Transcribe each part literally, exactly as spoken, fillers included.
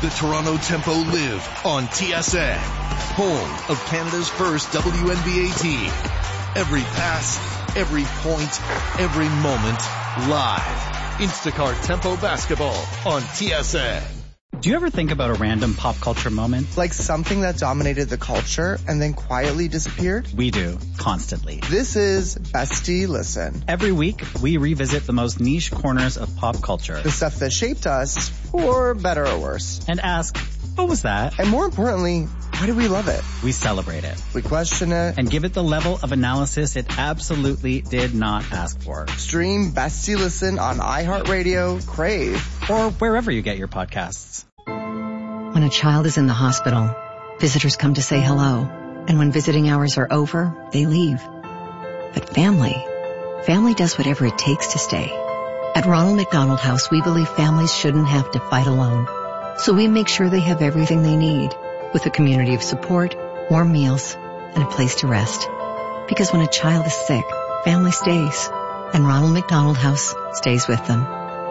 the Toronto Tempo live on T S N, home of Canada's first W N B A team. Every pass, every point, every moment, live. Instacart Tempo Basketball on T S N. Do you ever think about a random pop culture moment? Like something that dominated the culture and then quietly disappeared? We do, constantly. This is Bestie Listen. Every week, we revisit the most niche corners of pop culture. The stuff that shaped us, for better or worse. And ask, what was that? And more importantly, why do we love it? We celebrate it. We question it. And give it the level of analysis it absolutely did not ask for. Stream Bestie Listen on iHeartRadio, Crave, or wherever you get your podcasts. When a child is in the hospital, visitors come to say hello. And when visiting hours are over, they leave. But family, family does whatever it takes to stay. At Ronald McDonald House, we believe families shouldn't have to fight alone. So we make sure they have everything they need, with a community of support, warm meals, and a place to rest. Because when a child is sick, family stays, and Ronald McDonald House stays with them.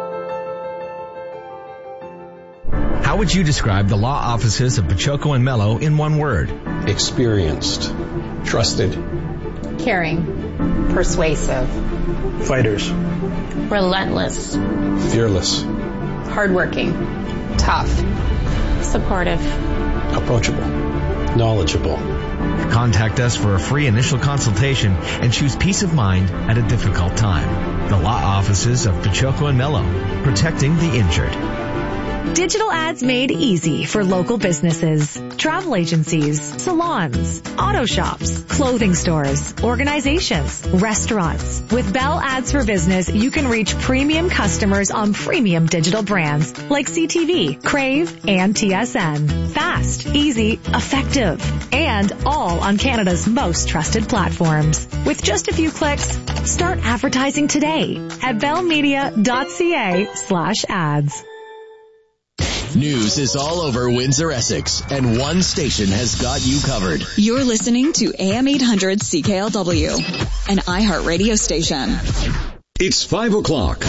How would you describe the law offices of Pachoco and Mello in one word? Experienced, trusted, caring, persuasive, fighters, relentless, fearless, hardworking, tough, supportive, approachable, knowledgeable. Contact us for a free initial consultation and choose peace of mind at a difficult time. The law offices of Pachoco and Mello, protecting the injured. Digital ads made easy for local businesses, travel agencies, salons, auto shops, clothing stores, organizations, restaurants. With Bell Ads for Business, you can reach premium customers on premium digital brands like C T V, Crave, and T S N. Fast, easy, effective, and all on Canada's most trusted platforms. With just a few clicks, start advertising today at bellmedia.ca slash ads. News is all over Windsor-Essex, and one station has got you covered. You're listening to A M eight hundred C K L W, an iHeart radio station. It's five o'clock.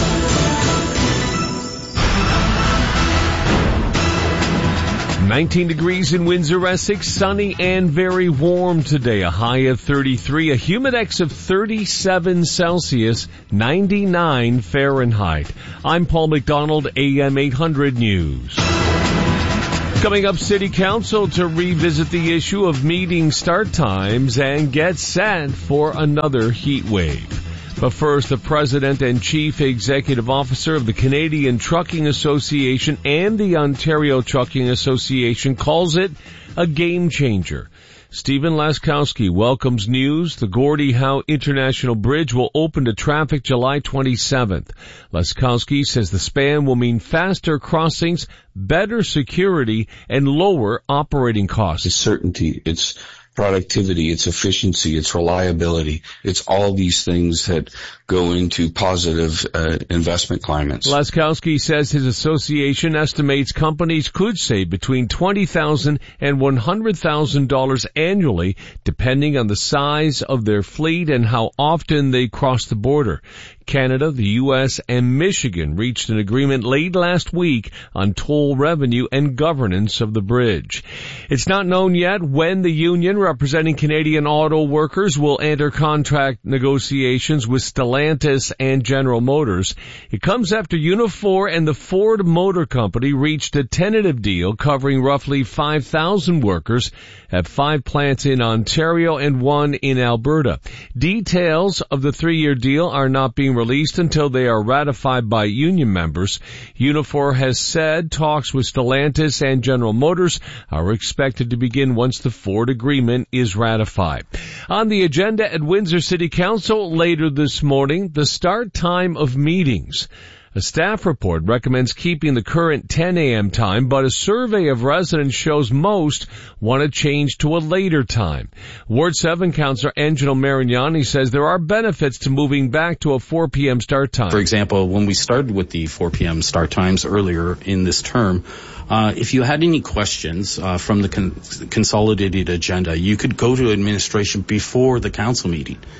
nineteen degrees in Windsor-Essex, sunny and very warm today. A high of thirty-three, a humidex of thirty-seven Celsius, ninety-nine Fahrenheit. I'm Paul McDonald, A M eight hundred News. Coming up, City Council to revisit the issue of meeting start times and get set for another heat wave. But first, the President and Chief Executive Officer of the Canadian Trucking Association and the Ontario Trucking Association calls it a game changer. Stephen Laskowski welcomes news the Gordie Howe International Bridge will open to traffic July twenty-seventh. Laskowski says the span will mean faster crossings, better security, and lower operating costs. It's certainty. It's productivity, it's efficiency, it's reliability. It's all these things that go into positive uh, investment climates. Laskowski says his association estimates companies could save between twenty thousand dollars and one hundred thousand dollars annually, depending on the size of their fleet and how often they cross the border. Canada, the U S, and Michigan reached an agreement late last week on toll revenue and governance of the bridge. It's not known yet when the union representing Canadian auto workers will enter contract negotiations with Stellantis and General Motors. It comes after Unifor and the Ford Motor Company reached a tentative deal covering roughly five thousand workers at five plants in Ontario and one in Alberta. Details of the three-year deal are not being released until they are ratified by union members. Unifor has said talks with Stellantis and General Motors are expected to begin once the Ford agreement is ratified. On the agenda at Windsor City Council later this morning, the start time of meetings. A staff report recommends keeping the current ten a.m. time, but a survey of residents shows most want to change to a later time. Ward seven Councillor Angelo Marignani says there are benefits to moving back to a four p.m. start time. For example, when we started with the four p.m. start times earlier in this term, uh, if you had any questions uh, from the con- consolidated agenda, you could go to administration before the council meeting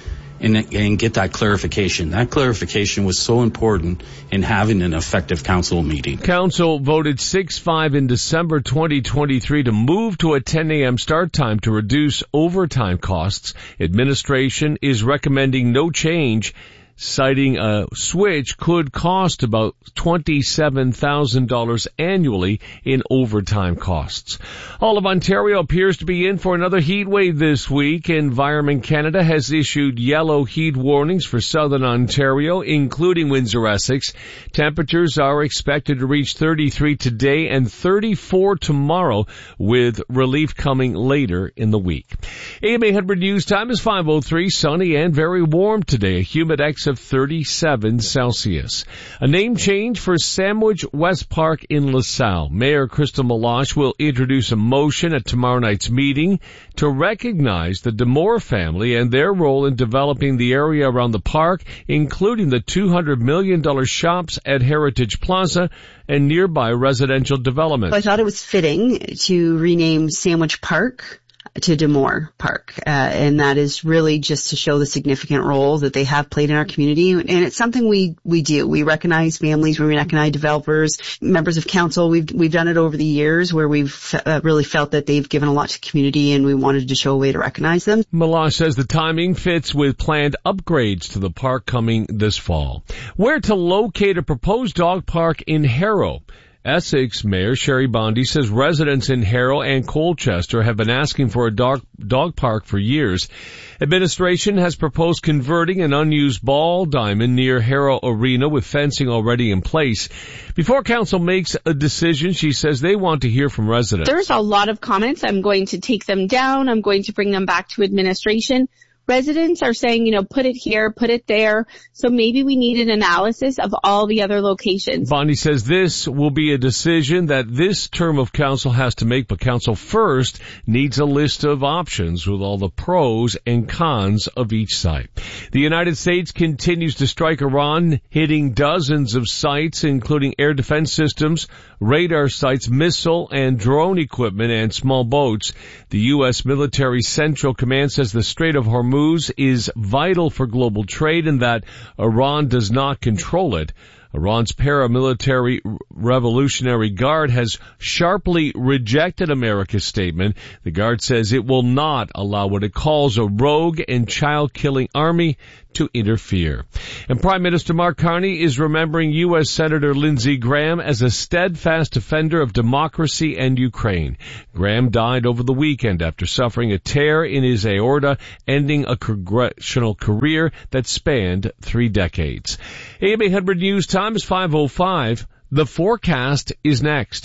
and, and get that clarification. That clarification was so important in having an effective council meeting. Council voted six five in December twenty twenty-three to move to a ten a.m. start time to reduce overtime costs. Administration is recommending no change, citing a switch could cost about twenty-seven thousand dollars annually in overtime costs. All of Ontario appears to be in for another heat wave this week. Environment Canada has issued yellow heat warnings for southern Ontario, including Windsor-Essex. Temperatures are expected to reach thirty-three today and thirty-four tomorrow, with relief coming later in the week. A M eight hundred News Time is five oh three, sunny and very warm today. A humid X of thirty-seven Celsius. A name change for Sandwich West Park in LaSalle. Mayor Crystal Meloche will introduce a motion at tomorrow night's meeting to recognize the Demore family and their role in developing the area around the park, including the two hundred million dollars shops at Heritage Plaza and nearby residential development. I thought it was fitting to rename Sandwich Park to Demore Park, uh, and that is really just to show the significant role that they have played in our community. And it's something we we do. We recognize families, we recognize developers, members of council. We've we've done it over the years where we've uh, really felt that they've given a lot to the community, and we wanted to show a way to recognize them. Meloche says the timing fits with planned upgrades to the park coming this fall. Where to locate a proposed dog park in Harrow? Essex Mayor Sherry Bondi says residents in Harrow and Colchester have been asking for a dog, dog park for years. Administration has proposed converting an unused ball diamond near Harrow Arena with fencing already in place. Before council makes a decision, she says they want to hear from residents. There's a lot of comments. I'm going to take them down. I'm going to bring them back to administration. Residents are saying, you know, put it here, put it there. So maybe we need an analysis of all the other locations. Bondi says this will be a decision that this term of council has to make, but council first needs a list of options with all the pros and cons of each site. The United States continues to strike Iran, hitting dozens of sites, including air defense systems, radar sites, missile and drone equipment, and small boats. The U S Military Central Command says the Strait of Hormuz is vital for global trade and that Iran does not control it. Iran's paramilitary Revolutionary Guard has sharply rejected America's statement. The Guard says it will not allow what it calls a rogue and child-killing army to interfere. And Prime Minister Mark Carney is remembering U S Senator Lindsey Graham as a steadfast defender of democracy and Ukraine. Graham died over the weekend after suffering a tear in his aorta, ending a congressional career that spanned three decades. A M eight hundred News Time is five oh five. The forecast is next.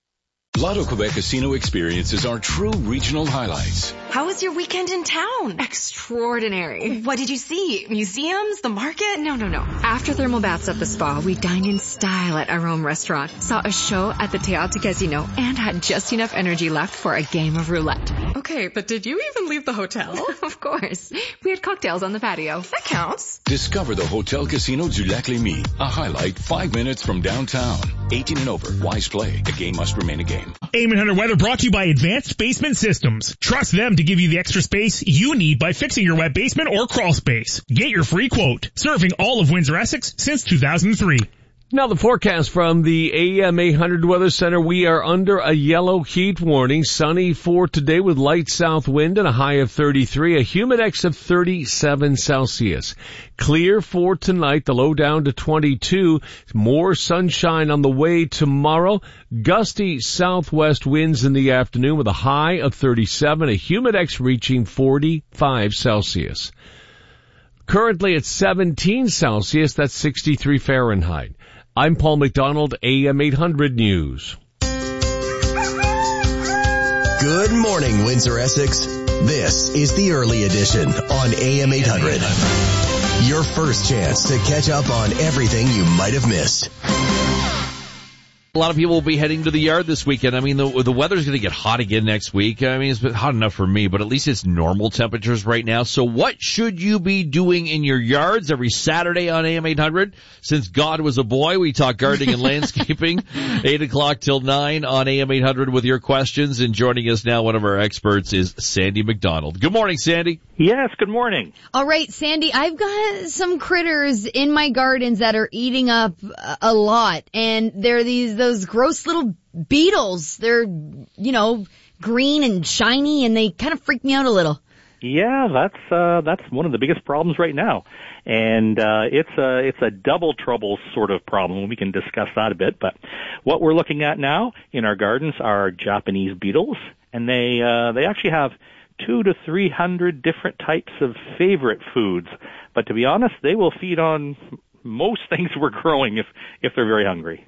Lotto Quebec Casino experiences are true regional highlights. How was your weekend in town? Extraordinary. What did you see? Museums? The market? No, no, no. After thermal baths at the spa, we dined in style at our own restaurant, saw a show at the Teatro Casino, and had just enough energy left for a game of roulette. Okay, but did you even leave the hotel? Of course. We had cocktails on the patio. That counts. Discover the Hotel Casino du Lac-Lémy, a highlight five minutes from downtown. eighteen and over. Wise play. The game must remain a game. A M eight hundred Weather brought to you by Advanced Basement Systems. Trust them to give you the extra space you need by fixing your wet basement or crawl space. Get your free quote. Serving all of Windsor-Essex since two thousand three. Now the forecast from the A M eight hundred Weather Center. We are under a yellow heat warning. Sunny for today with light south wind and a high of thirty-three. A humid X of thirty-seven Celsius. Clear for tonight. The low down to twenty-two. More sunshine on the way tomorrow. Gusty southwest winds in the afternoon with a high of thirty-seven. A humid X reaching forty-five Celsius. Currently at seventeen Celsius. That's sixty-three Fahrenheit. I'm Paul McDonald, A M eight hundred News. Good morning, Windsor-Essex. This is the early edition on A M eight hundred. Your first chance to catch up on everything you might have missed. A lot of people will be heading to the yard this weekend. I mean, the, the weather's going to get hot again next week. I mean, it's been hot enough for me, but at least it's normal temperatures right now. So what should you be doing in your yards every Saturday on A M eight hundred? Since God was a boy, we talk gardening and landscaping. eight o'clock till nine on A M eight hundred with your questions. And joining us now, one of our experts is Sandy McDonald. Good morning, Sandy. Yes, good morning. All right, Sandy, I've got some critters in my gardens that are eating up a lot, and they're these those gross little beetles. They're, you know, green and shiny, and they kind of freak me out a little. Yeah, that's uh that's one of the biggest problems right now. And uh it's a it's a double trouble sort of problem. We can discuss that a bit, but what we're looking at now in our gardens are Japanese beetles, and they uh they actually have two to three hundred different types of favorite foods. But to be honest, they will feed on most things we're growing if if they're very hungry.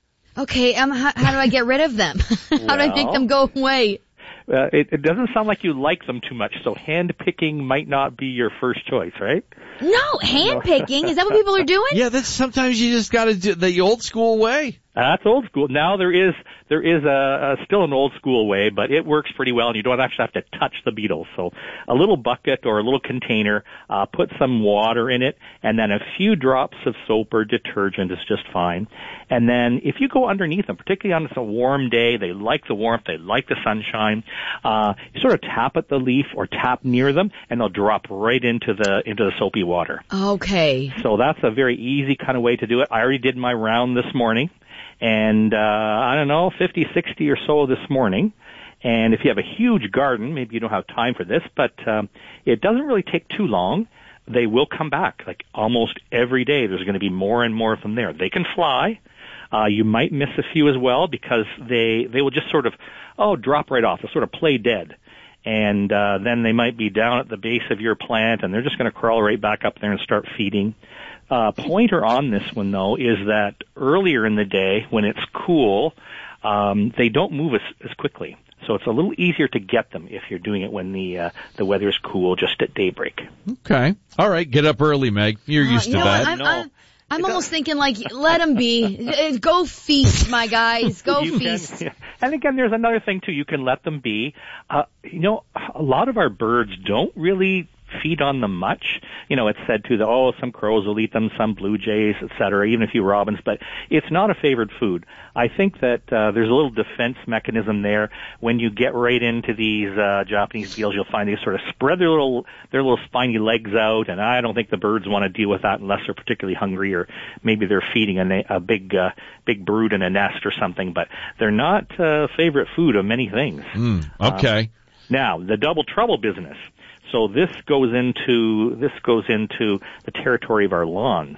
Okay, um, how, how do I get rid of them? how well, do I make them go away? Uh, it, it doesn't sound like you like them too much, so hand picking might not be your first choice, right? No, hand picking? Is that what people are doing? Yeah, that's sometimes you just got to do the old school way. That's old school. Now there is there is a, a still an old school way, but it works pretty well, and you don't actually have to touch the beetles. So a little bucket or a little container, uh, put some water in it, and then a few drops of soap or detergent is just fine. And then if you go underneath them, particularly on a warm day, they like the warmth, they like the sunshine. Uh, you sort of tap at the leaf or tap near them, and they'll drop right into the into the soapy water. Okay. So that's a very easy kind of way to do it. I already did my round this morning. And, uh, I don't know, fifty, sixty or so this morning. And if you have a huge garden, maybe you don't have time for this, but, um, it doesn't really take too long. They will come back. Like almost every day, there's going to be more and more of them there. They can fly. Uh, you might miss a few as well because they, they will just sort of, oh, drop right off. They'll sort of play dead. And, uh, then they might be down at the base of your plant and they're just going to crawl right back up there and start feeding. Uh, pointer on this one, though, is that earlier in the day, when it's cool, um, they don't move as, as quickly. So it's a little easier to get them if you're doing it when the uh, the weather's cool, just at daybreak. Okay. All right. Get up early, Meg. You're uh, used you to know that. I'm, I'm, I'm almost thinking, like, let them be. Go feast, my guys. Go you feast. Can, yeah. And again, there's another thing, too. You can let them be. Uh, you know, a lot of our birds don't really feed on them much. You know, it's said to the, oh, some crows will eat them, some blue jays, et cetera, even a few robins, but it's not a favored food. I think that uh, there's a little defense mechanism there. When you get right into these uh, Japanese beetles, you'll find they sort of spread their little their little spiny legs out, and I don't think the birds want to deal with that unless they're particularly hungry or maybe they're feeding a, na- a big uh, big brood in a nest or something, but they're not uh, favorite food of many things. Mm, okay. Um, now, the double trouble business. So this goes into this goes into the territory of our lawns.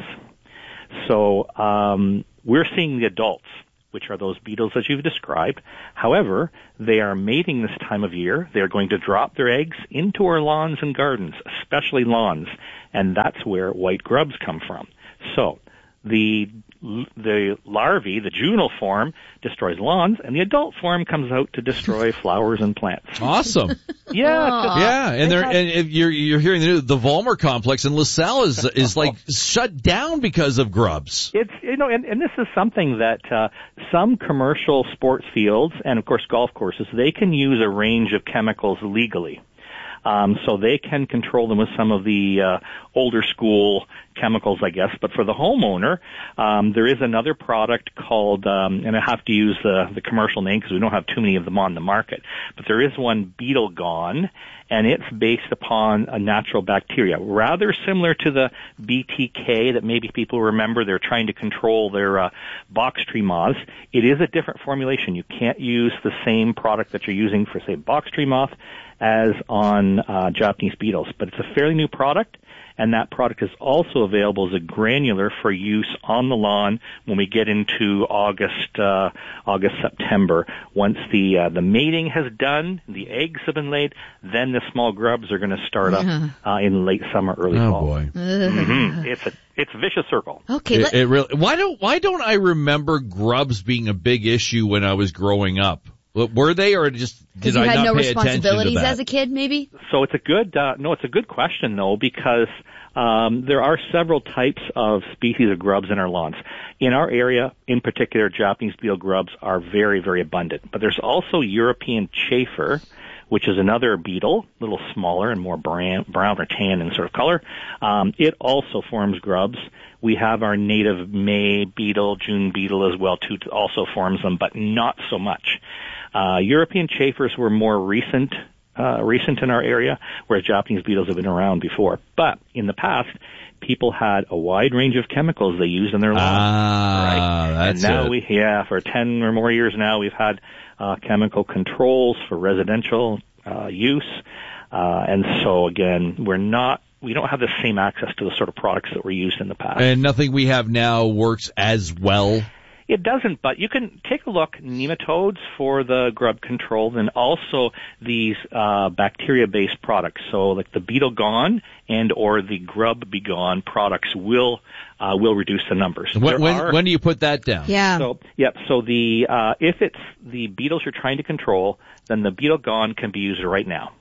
So um, we're seeing the adults, which are those beetles as you've described. However, they are mating this time of year. They're going to drop their eggs into our lawns and gardens, especially lawns, and that's where white grubs come from. So the the larvae, the juvenile form, destroys lawns, and the adult form comes out to destroy flowers and plants. Awesome. Yeah, just, yeah, and they're and if you're you're hearing the news, the Vollmer complex in LaSalle is is like shut down because of grubs. It's you know, and, and this is something that uh, some commercial sports fields and of course golf courses, they can use a range of chemicals legally. Um, so they can control them with some of the uh, older school chemicals, I guess. But for the homeowner, um, there is another product called, um, and I have to use the, the commercial name because we don't have too many of them on the market. But there is one, Beetle Gone, and it's based upon a natural bacteria, rather similar to the B T K that maybe people remember. They're trying to control their uh, box tree moths. It is a different formulation. You can't use the same product that you're using for, say, box tree moth as on uh, Japanese beetles. But it's a fairly new product, and that product is also available as a granular for use on the lawn when we get into August, uh, August, September. Once the uh, the mating has done, the eggs have been laid, then the small grubs are going to start up uh, in late summer, early oh, fall. Oh boy, mm-hmm. it's a it's a vicious circle. Okay, it, it really. Why don't why don't I remember grubs being a big issue when I was growing up? Were they, or just did you I had not no pay attention to responsibilities that? as a kid, maybe? So it's a good, uh, no, it's a good question though, because Um, there are several types of species of grubs in our lawns. In our area, in particular, Japanese beetle grubs are very, very abundant. But there's also European chafer, which is another beetle, a little smaller and more brown, brown or tan in sort of color. Um, it also forms grubs. We have our native May beetle, June beetle as well, too, also forms them, but not so much. Uh, European chafers were more recent Uh, recent in our area, whereas Japanese beetles have been around before. But in the past, people had a wide range of chemicals they used in their lawns. Ah, right? that's and now it. we, yeah, for ten or more years now, we've had uh, chemical controls for residential uh, use. Uh, and so again, we're not, we don't have the same access to the sort of products that were used in the past. And nothing we have now works as well. It doesn't, but you can take a look, nematodes for the grub control, and also these uh, bacteria-based products. So like the Beetle Gone and or the Grub Be Gone products will uh, will reduce the numbers. When, when, are, when do you put that down? Yeah. So, yep, so the uh, if it's the beetles you're trying to control, then the Beetle Gone can be used right now.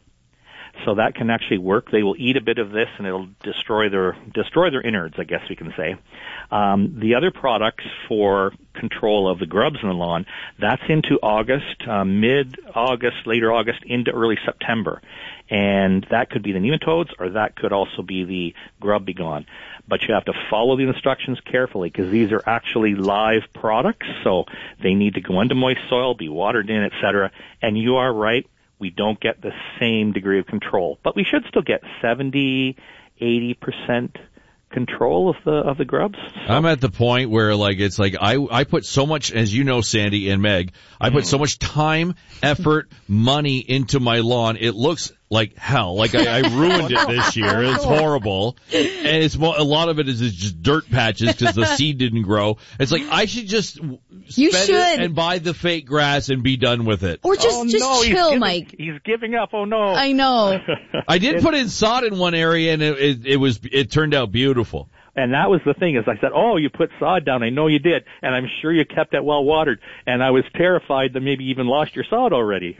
So that can actually work. They will eat a bit of this, and it'll destroy their destroy their innards, I guess we can say. Um, the other products for control of the grubs in the lawn, that's into August, uh, mid-August, later August, into early September. And that could be the nematodes, or that could also be the Grub Be Gone. But you have to follow the instructions carefully, because these are actually live products, so they need to go into moist soil, be watered in, et cetera. And you are right. We don't get the same degree of control, but we should still get seventy, eighty percent control of the of the grubs. So. I'm at the point where like it's like I I put so much, as you know, Sandy and Meg, I put mm. so much time, effort, money into my lawn. It looks like hell. Like I, I ruined it this year. It's horrible, and it's a lot of it is just dirt patches because the seed didn't grow. It's like I should just you spend should it and buy the fake grass and be done with it. Or just oh, just no, chill, he's giving, Mike. He's giving up. Oh no! I know. I did put in sod in one area, and it, it, it was it turned out beautiful. And that was the thing, is I said, oh, you put sod down. I know you did. And I'm sure you kept it well watered. And I was terrified that maybe you even lost your sod already.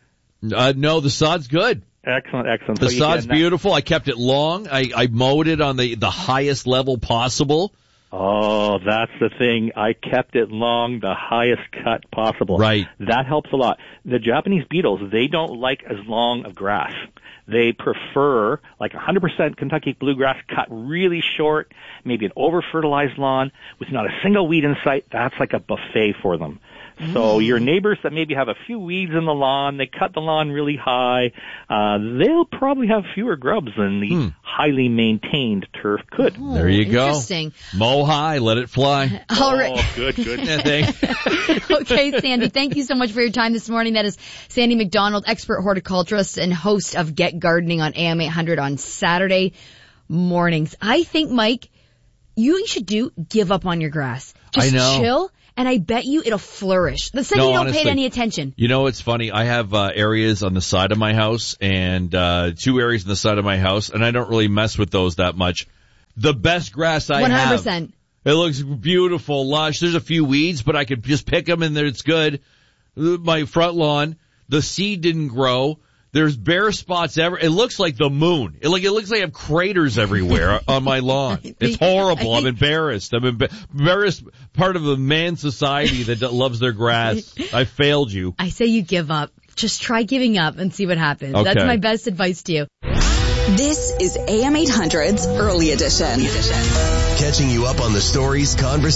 Uh, no, the sod's good. Excellent, excellent. The so sod's beautiful. I kept it long. I, I mowed it on the, the highest level possible. Oh, that's the thing. I kept it long, the highest cut possible. Right. That helps a lot. The Japanese beetles, they don't like as long of grass. They prefer like one hundred percent Kentucky bluegrass cut really short, maybe an over-fertilized lawn with not a single weed in sight. That's like a buffet for them. So your neighbors that maybe have a few weeds in the lawn, they cut the lawn really high, uh, they'll probably have fewer grubs than the hmm. highly maintained turf could. Oh, there you go. Interesting. Mow high, let it fly. All right. Oh, good, good. Okay, Sandy, thank you so much for your time this morning. That is Sandy McDonald, expert horticulturist and host of Get Gardening on A M eight hundred on Saturday mornings. I think, Mike, you should do give up on your grass. Just I know. chill. And I bet you it'll flourish. The second no, you don't honestly, pay it any attention. You know, it's funny. I have uh, areas on the side of my house and uh two areas on the side of my house, and I don't really mess with those that much. The best grass I one hundred percent. have. It looks beautiful, lush. There's a few weeds, but I could just pick them and it's good. My front lawn, the seed didn't grow. There's bare spots ever. It looks like the moon. It like it looks like I have craters everywhere on my lawn. It's horrible. I'm embarrassed. I'm emba- embarrassed. Part of the man society that loves their grass. I failed you. I say you give up. Just try giving up and see what happens. Okay. That's my best advice to you. This is A M eight hundred's Early Edition. Catching you up on the stories, conversations,